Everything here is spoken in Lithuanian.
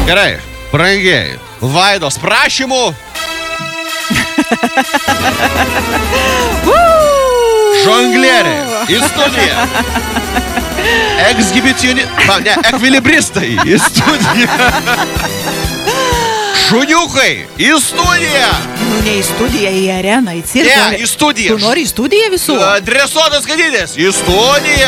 Gerai, brangiai. Vaidos prašymų. Žonglieriai į studiją. Ekvilibristai į studiją. Šuniukai į studiją. Nu, ne į studiją, į areną, į cirką. Ne, į studiją. Tu nori į studiją visų? Dresuotas katytės į studiją.